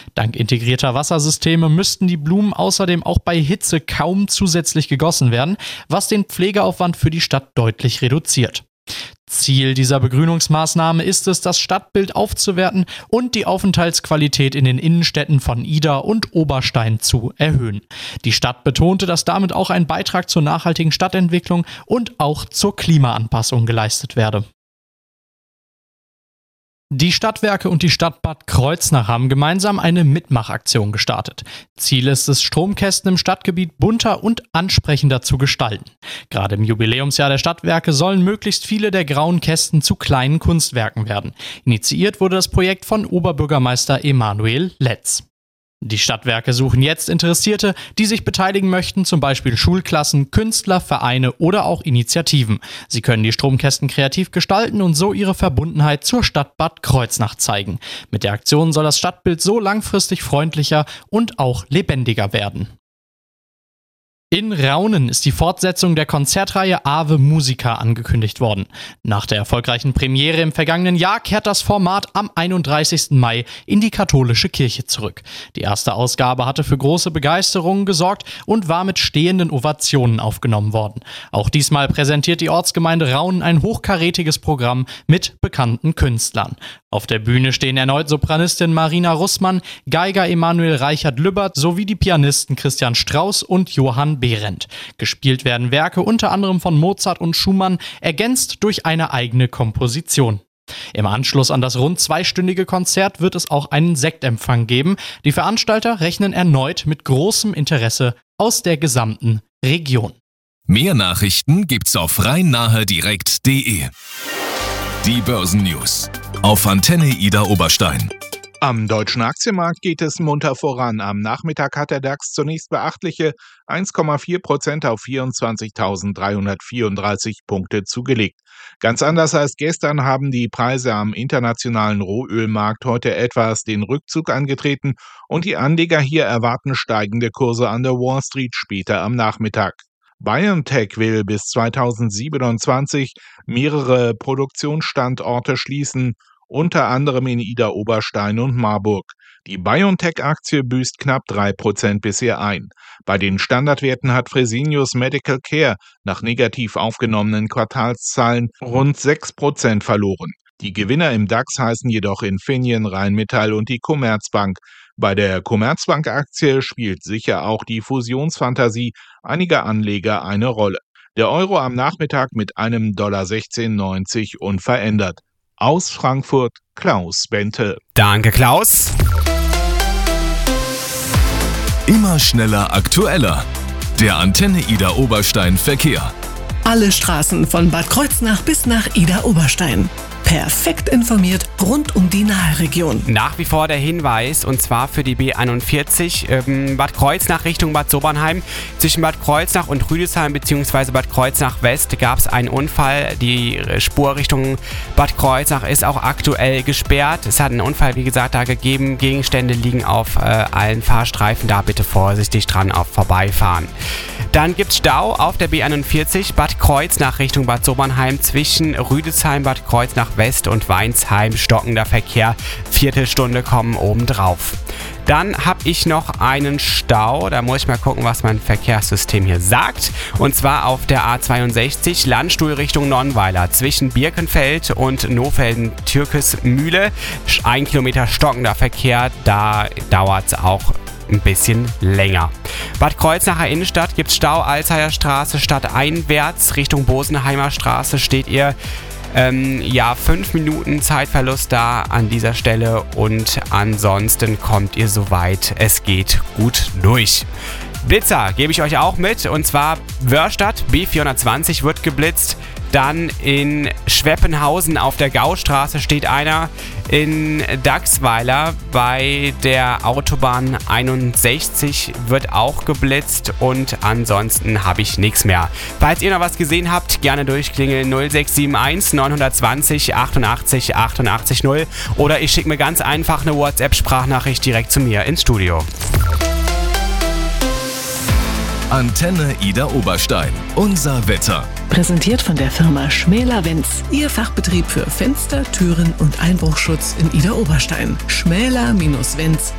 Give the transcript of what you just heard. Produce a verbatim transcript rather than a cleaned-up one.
Dank integrierter Wassersysteme müssten die Blumen außerdem auch bei Hitze kaum zusätzlich gegossen werden, was den Pflegeaufwand für die Stadt deutlich reduziert. Ziel dieser Begrünungsmaßnahme ist es, das Stadtbild aufzuwerten und die Aufenthaltsqualität in den Innenstädten von Ida und Oberstein zu erhöhen. Die Stadt betonte, dass damit auch ein Beitrag zur nachhaltigen Stadtentwicklung und auch zur Klimaanpassung geleistet werde. Die Stadtwerke und die Stadt Bad Kreuznach haben gemeinsam eine Mitmachaktion gestartet. Ziel ist es, Stromkästen im Stadtgebiet bunter und ansprechender zu gestalten. Gerade im Jubiläumsjahr der Stadtwerke sollen möglichst viele der grauen Kästen zu kleinen Kunstwerken werden. Initiiert wurde das Projekt von Oberbürgermeister Emanuel Letz. Die Stadtwerke suchen jetzt Interessierte, die sich beteiligen möchten, zum Beispiel Schulklassen, Künstler, Vereine oder auch Initiativen. Sie können die Stromkästen kreativ gestalten und so ihre Verbundenheit zur Stadt Bad Kreuznach zeigen. Mit der Aktion soll das Stadtbild so langfristig freundlicher und auch lebendiger werden. In Raunen ist die Fortsetzung der Konzertreihe Ave Musica angekündigt worden. Nach der erfolgreichen Premiere im vergangenen Jahr kehrt das Format am einunddreißigsten Mai in die katholische Kirche zurück. Die erste Ausgabe hatte für große Begeisterung gesorgt und war mit stehenden Ovationen aufgenommen worden. Auch diesmal präsentiert die Ortsgemeinde Raunen ein hochkarätiges Programm mit bekannten Künstlern. Auf der Bühne stehen erneut Sopranistin Marina Russmann, Geiger Emanuel Reichert-Lübbert sowie die Pianisten Christian Strauß und Johann Behrendt. Gespielt werden Werke unter anderem von Mozart und Schumann, ergänzt durch eine eigene Komposition. Im Anschluss an das rund zweistündige Konzert wird es auch einen Sektempfang geben. Die Veranstalter rechnen erneut mit großem Interesse aus der gesamten Region. Mehr Nachrichten gibt's auf rhein-nahe-direkt punkt de. Die Börsennews auf Antenne Ida Oberstein. Am deutschen Aktienmarkt geht es munter voran. Am Nachmittag hat der DAX zunächst beachtliche eins Komma vier Prozent auf vierundzwanzigtausenddreihundertvierunddreißig Punkte zugelegt. Ganz anders als gestern haben die Preise am internationalen Rohölmarkt heute etwas den Rückzug angetreten und die Anleger hier erwarten steigende Kurse an der Wall Street später am Nachmittag. BioNTech will bis zweitausendsiebenundzwanzig mehrere Produktionsstandorte schließen, unter anderem in Ida Oberstein und Marburg. Die BioNTech-Aktie büßt knapp drei Prozent bisher ein. Bei den Standardwerten hat Fresenius Medical Care nach negativ aufgenommenen Quartalszahlen rund sechs Prozent verloren. Die Gewinner im DAX heißen jedoch Infineon, Rheinmetall und die Commerzbank. Bei der Commerzbank-Aktie spielt sicher auch die Fusionsfantasie einiger Anleger eine Rolle. Der Euro am Nachmittag mit einem Dollar sechzehn neunzig unverändert. Aus Frankfurt, Klaus Bente. Danke, Klaus. Immer schneller, aktueller. Der Antenne Ida Oberstein Verkehr. Alle Straßen von Bad Kreuznach bis nach Ida Oberstein. Perfekt informiert rund um die Naheregion. Nach wie vor der Hinweis, und zwar für die B einundvierzig, ähm, Bad Kreuznach Richtung Bad Sobernheim. Zwischen Bad Kreuznach und Rüdesheim bzw. Bad Kreuznach West gab es einen Unfall. Die Spur Richtung Bad Kreuznach ist auch aktuell gesperrt. Es hat einen Unfall, wie gesagt, da gegeben. Gegenstände liegen auf äh, allen Fahrstreifen. Da bitte vorsichtig dran auf vorbeifahren. Dann gibt es Stau auf der B einundvierzig Bad Kreuznach Richtung Bad Sobernheim zwischen Rüdesheim, Bad Kreuznach West und Weinsheim. Stockender Verkehr, Viertelstunde kommen obendrauf. Dann habe ich noch einen Stau, da muss ich mal gucken, was mein Verkehrssystem hier sagt. Und zwar auf der A zweiundsechzig Landstuhl Richtung Nonnweiler zwischen Birkenfeld und Nohfelden-Türkesmühle. Ein Kilometer stockender Verkehr, da dauert es auch ein bisschen länger. Bad Kreuznacher Innenstadt gibt es Stau, Alzheimer Straße stadteinwärts Richtung Bosenheimer Straße steht ihr. Ähm, ja, fünf Minuten Zeitverlust da an dieser Stelle und ansonsten kommt ihr soweit es geht gut durch. Blitzer gebe ich euch auch mit, und zwar Wörstadt B vierhundertzwanzig wird geblitzt. Dann in Schweppenhausen auf der Gaustraße steht einer. In Dachsweiler bei der Autobahn einundsechzig wird auch geblitzt und ansonsten habe ich nichts mehr. Falls ihr noch was gesehen habt, gerne durchklingeln null sechs sieben eins neun zwei null achtundachtzig achtundachtzig null oder ich schicke mir ganz einfach eine WhatsApp-Sprachnachricht direkt zu mir ins Studio. Antenne Ida Oberstein. Unser Wetter. Präsentiert von der Firma Schmäler-Wenz. Ihr Fachbetrieb für Fenster, Türen und Einbruchschutz in Ida Oberstein. schmäler Bindestrich wenz